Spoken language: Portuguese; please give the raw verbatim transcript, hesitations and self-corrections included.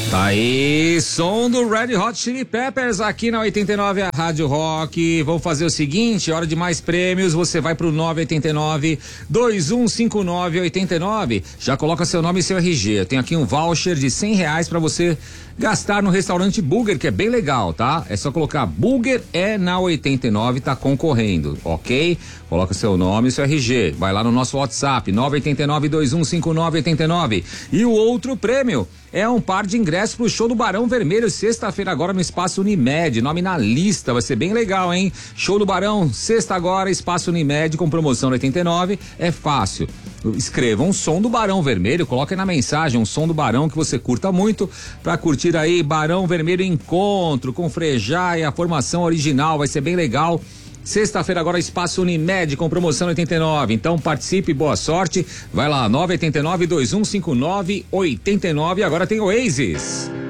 Tá aí, som do Red Hot Chili Peppers aqui na oitenta e nove, a Rádio Rock. Vamos fazer o seguinte, hora de mais prêmios, você vai pro nove oito nove, dois um cinco nove, oito nove, já coloca seu nome e seu R G. Eu tenho aqui um voucher de cem reais pra você gastar no restaurante Burger, que é bem legal, tá? É só colocar Burger é na oitenta e nove, tá concorrendo, ok? Coloca seu nome e seu R G, vai lá no nosso WhatsApp, nove oito nove, dois um cinco nove, oito nove. E o outro prêmio é um par de ingressos pro show do Barão Vermelho, sexta-feira agora no Espaço Unimed, nome na lista, vai ser bem legal, hein? Show do Barão, sexta agora, Espaço Unimed, com promoção oitenta e nove, é fácil. Escreva um som do Barão Vermelho, coloque na mensagem um som do Barão que você curta muito, pra curtir aí Barão Vermelho Encontro, com Frejá e a formação original, vai ser bem legal. Sexta-feira agora Espaço Unimed com promoção oitenta e nove, então participe, boa sorte, vai lá, nove oito nove, dois um cinco nove, oito nove, agora tem Oasis.